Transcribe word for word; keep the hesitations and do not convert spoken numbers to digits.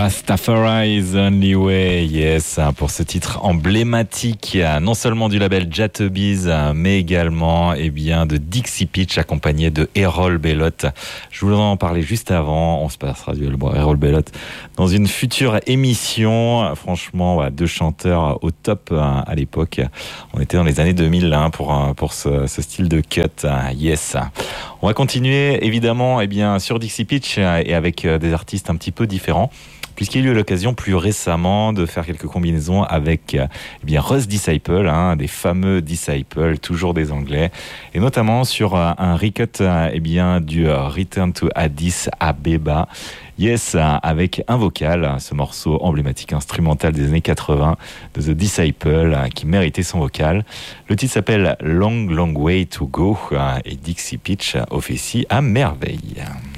Rastafari is only way, yes, pour ce titre emblématique, non seulement du label Jattebees, mais également eh bien, de Dixie Pitch, accompagné de Errol Bellot. Je voulais en parler juste avant, on se passera du Errol Bellot dans une future émission. Franchement, voilà, deux chanteurs au top à l'époque. On était dans les années deux mille hein, pour, pour ce, ce style de cut, yes. On va continuer évidemment eh bien, sur Dixie Pitch et avec des artistes un petit peu différents, puisqu'il y a eu l'occasion plus récemment de faire quelques combinaisons avec eh bien, Russ Disciple, hein, des fameux Disciple, toujours des Anglais, et notamment sur un recut eh bien, du Return to Addis Abeba. Yes, avec un vocal, ce morceau emblématique instrumental des années quatre-vingts de The Disciple qui méritait son vocal. Le titre s'appelle Long Long Way to Go et Dixie Pitch officie à merveille.